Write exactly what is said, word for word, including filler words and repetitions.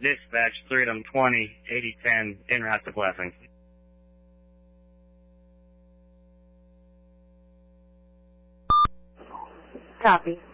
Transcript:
Dispatch, Freedom twenty, eighty ten, en route to Blessing. Copy.